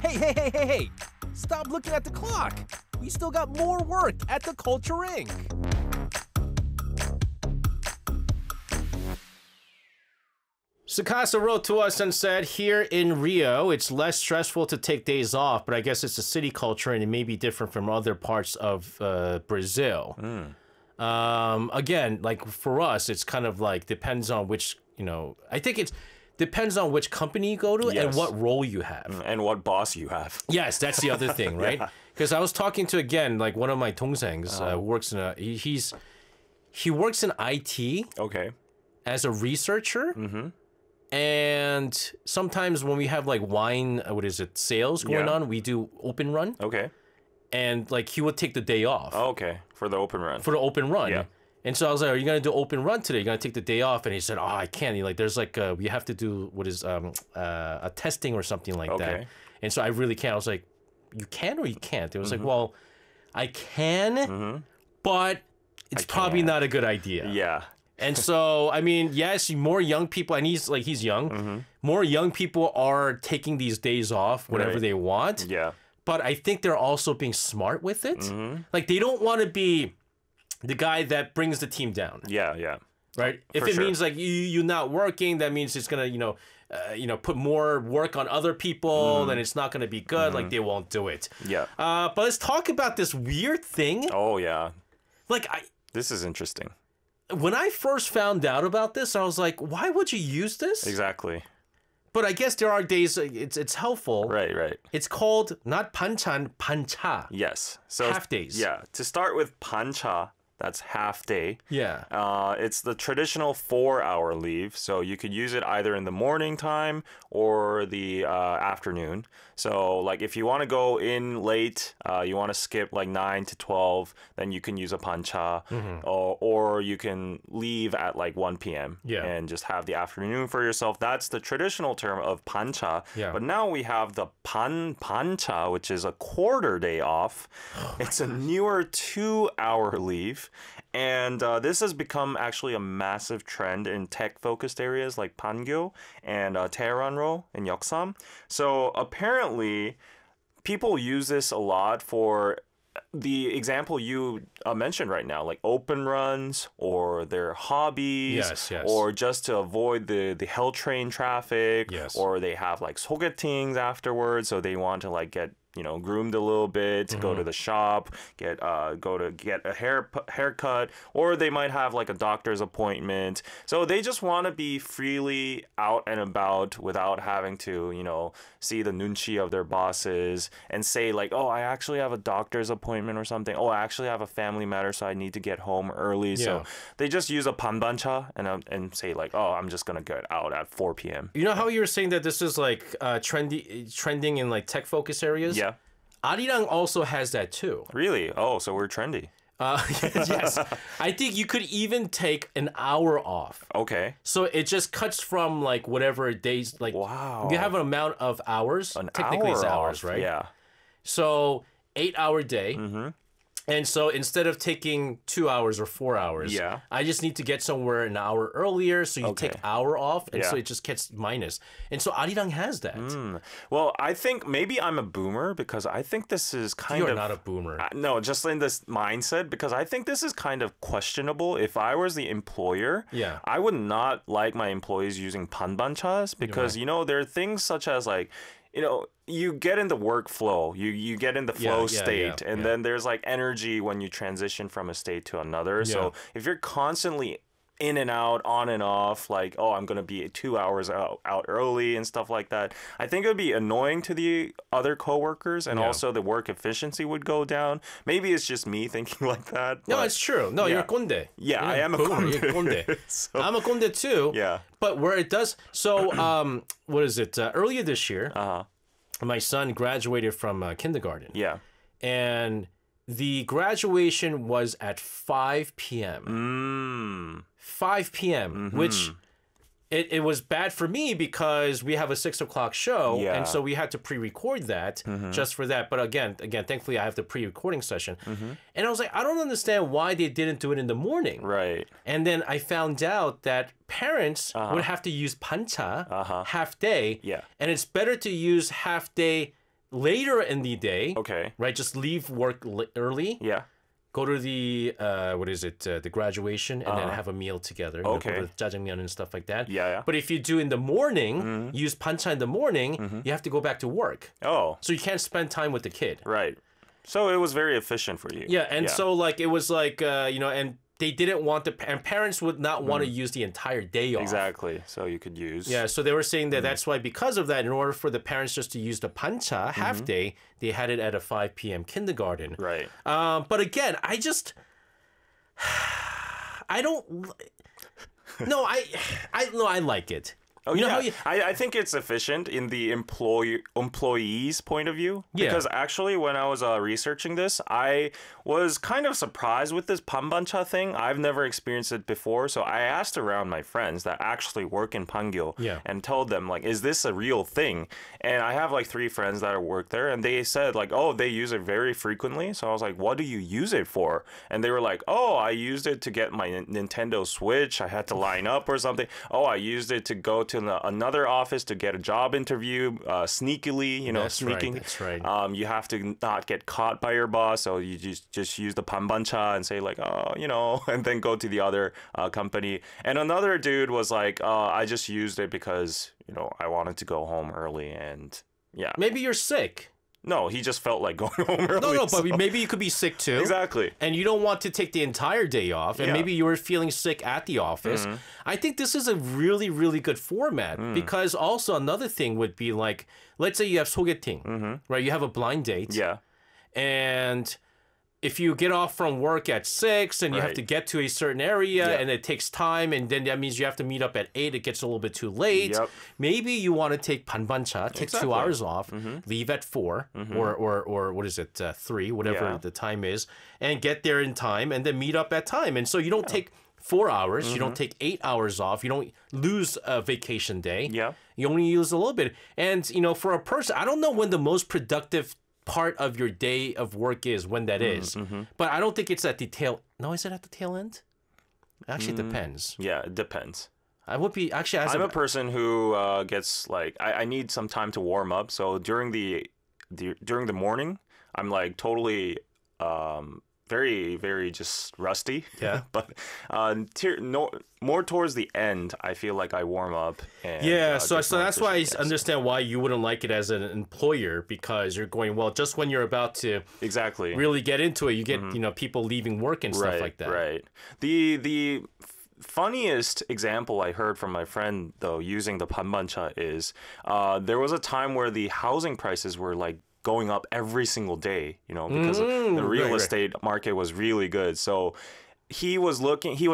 Hey! Stop looking at the clock. We still got more work at the Culture Inc. Sukasa wrote to us and said, here in Rio, it's less stressful to take days off, but I guess it's a city culture and it may be different from other parts of Brazil. Again, like for us, it's kind of like depends on which, I think it's depends on which company you go to and what role you have. And what boss you have. Yes, that's the other thing, right? Because I was talking to, again, like one of my dongsengs works in he works in IT. Okay. As a researcher. And sometimes when we have like wine, sales going on, we do open run. Okay. And like he would take the day off. Oh, okay. For the open run. For the open run. Yeah. And so I was like, are you going to do open run today? You're going to take the day off? And he said, oh, I can't. He, like, there's like, we have to do a testing or something like that. And so I really can't. I was like, you can or you can't? It was like, well, I can, but it's probably not a good idea. Yeah. And so, I mean, yes, more young people, and he's young, more young people are taking these days off whenever they want. Yeah. But I think they're also being smart with it. Like, they don't want to be the guy that brings the team down. Yeah, yeah. Right? If it means, like, you're not working, that means it's going to, put more work on other people, then it's not going to be good. Like, they won't do it. Yeah. But let's talk about this weird thing. Oh, yeah. Like, This is interesting. When I first found out about this, I was like, why would you use this? Exactly. But I guess there are days it's helpful. Right, right. It's called not panchan, pancha. Yes. So half days. Yeah. To start with pancha, that's half day. Yeah. It's the traditional 4-hour leave. So you could use it either in the morning time or the afternoon. So like if you want to go in late, you want to skip like 9 to 12, then you can use a pancha. Or you can leave at like 1 p.m. And just have the afternoon for yourself. That's the traditional term of pancha. Yeah. But now we have the pancha, which is a quarter day off. It's a newer 2-hour leave. And this has become actually a massive trend in tech-focused areas like Pangyo and Taeranro in Yeoksam. So apparently, people use this a lot for the example you mentioned right now, like open runs or their hobbies, or just to avoid the Hell train traffic, or they have like sogetings afterwards, so they want to like get groomed a little bit, to go to the shop, get a haircut, or they might have like a doctor's appointment. So they just want to be freely out and about without having to, see the nunchi of their bosses and say like, oh, I actually have a doctor's appointment or something. Oh, I actually have a family matter, so I need to get home early. So they just use a panbancha and say like, oh, I'm just gonna get out at 4 p.m. You know how you were saying that this is like trending in like tech focus areas? Yeah. Arirang also has that too. Really? Oh, so we're trendy. Yes. I think you could even take an hour off. Okay. So it just cuts from like whatever days, like you have an amount of hours. Technically it's hours, right? Yeah. So 8-hour day. And so instead of taking 2 hours or 4 hours, I just need to get somewhere an hour earlier. So you take hour off, and so it just gets minus. And so Arirang has that. Well, I think maybe I'm a boomer because I think this is kind of... You're not a boomer. No, just in this mindset, because I think this is kind of questionable. If I was the employer, I would not like my employees using panbanchas because, there are things such as like, you get in the workflow, you get in the flow state, and then there's like energy when you transition from a state to another. So if you're constantly in and out, on and off, like, oh, I'm going to be 2 hours out early and stuff like that, I think it would be annoying to the other coworkers, and also the work efficiency would go down. Maybe it's just me thinking like that. No, it's true. No, you're a konde. Yeah, I am a konde. You're a konde. So, I'm a konde too. Yeah. But where it does, so what is it? Earlier this year, my son graduated from kindergarten. Yeah. And the graduation was at 5 p.m. 5 p.m., which it was bad for me because we have a 6 o'clock show, and so we had to pre-record that just for that. But again, thankfully I have the pre-recording session, and I was like, I don't understand why they didn't do it in the morning. Right. And then I found out that parents would have to use pancha half day, and it's better to use half day later in the day, Okay. right? Just leave work early. Yeah. Go to the the graduation, and then have a meal together. You know, Okay. go to jjajangmyeon and stuff like that. Yeah, yeah. But if you do in the morning, use pancha in the morning, you have to go back to work, Oh, so you can't spend time with the kid. right. So it was very efficient for you. Yeah, and so like it was like and they didn't want and parents would not want to use the entire day off. Exactly. So you could use. Yeah, so they were saying that that's why, because of that, in order for the parents just to use the pancha half day, they had it at a 5 p.m. kindergarten. Right. But again, I don't. No, I like it. Oh, you know yeah. how you, I think it's efficient in the employee's point of view. Yeah. Because actually, when I was researching this, I was kind of surprised with this panbancha thing. I've never experienced it before. So I asked around my friends that actually work in Pangyo and told them, like, is this a real thing? And I have like 3 friends that work there, and they said, like, oh, they use it very frequently. So I was like, what do you use it for? And they were like, oh, I used it to get my Nintendo Switch. I had to line up or something. Oh, I used it to go to another office to get a job interview sneakily, sneaking. That's right. You have to not get caught by your boss, so you just use the panbancha and say like, oh, and then go to the other company. And another dude was like, I just used it because I wanted to go home early, and yeah. Maybe you're sick. No, he just felt like going home early. No, but maybe you could be sick too. Exactly. And you don't want to take the entire day off, and maybe you were feeling sick at the office. I think this is a really, really good format, because also another thing would be like, let's say you have 소개팅, right? You have a blind date. Yeah. And if you get off from work at 6 and you have to get to a certain area and it takes time, and then that means you have to meet up at 8, it gets a little bit too late. Yep. Maybe you want to take panbancha, take 2 hours off, leave at 4 or what is it, 3, whatever the time is, and get there in time and then meet up at time. And so you don't take 4 hours, you don't take 8 hours off, you don't lose a vacation day. Yeah. You only use a little bit. And, for a person, I don't know when the most productive part of your day of work is, when that is. But I don't think it's at the tail. No, is it at the tail end? Actually, it depends. Yeah, it depends. I would be actually. I'm a person who gets like I need some time to warm up. So during the morning, I'm like totally very, very just rusty. Yeah. But more towards the end, I feel like I warm up. And, so that's why I understand why you wouldn't like it as an employer, because you're going, well, just when you're about to exactly really get into it, you get people leaving work and stuff like that. Right. The funniest example I heard from my friend, though, using the panbancha is there was a time where the housing prices were like going up every single day, because the real estate market was really good. So he was